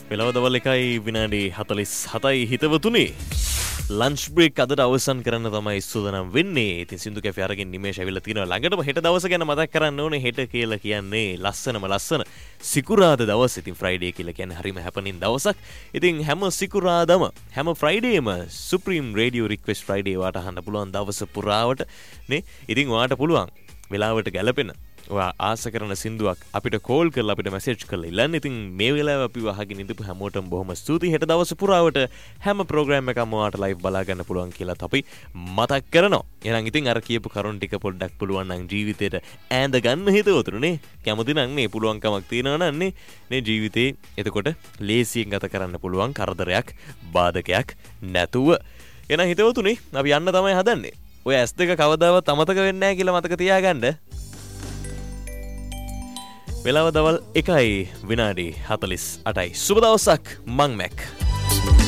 වෙලාව දවල් 1:47 හිතවතුනි. Lunch break අදට අවසන් කරන්න තමයි සූදානම් වෙන්නේ. ඉතින් සින්දු කැෆේ අරගෙන නිමේෂ් ඇවිල්ලා තිනවා ළඟටම. හෙට දවස ගැන මතක් කරන්න ඕනේ. හෙට කියලා කියන්නේ ලස්සන සිකුරාදා දවස්. ඉතින් ෆ්‍රයිඩේ කියලා කියන්නේ හරිම හැපනින් දවසක්. ඉතින් හැම සිකුරාදම හැම ෆ්‍රයිඩේම සුප්‍රීම් රේඩියෝ රික්වෙස්ට් ෆ්‍රයිඩේ වාට අහන්න පුළුවන් දවස පුරාවට නේ. ඉතින් ඔයාට පුළුවන් වෙලාවට ගැලපෙන ඔයා ආස කරන සින්දුවක් අපිට කෝල් කරලා අපිට මැසේජ් කරලා ඉල්ලන්න. ඉතින් මේ වෙලාව අපි අහගෙන ඉඳපු හැමෝටම බොහොම ස්තුතියි. හෙට දවස පුරාවට හැම ප්‍රෝග්‍රෑම් එකක්ම ඔයාට ලයිව් බලා ගන්න පුළුවන් කියලා අපි මතක් කරනවා. එහෙනම් ඉතින් අර කියපු කරුණ ටික පොඩ්ඩක් පුළුවන් නම් ජීවිතේට ඈඳ ගන්න හිතවතුනේ. කැමති නම් නේ පුළුවන්කමක් තියෙනවා නම් නේ ජීවිතේ එතකොට ලේසියෙන් ගත කරන්න පුළුවන් කරදරයක් බාධකයක් නැතුව. එහෙනම් හිතවතුනේ අපි යන්න තමයි හදන්නේ. ඔය S2 කවදාවත් අමතක වෙන්නේ නැහැ කියලා මතක තියාගන්න. වෙලාව දවල් 1:48. සුබ දවසක් මං මැක්.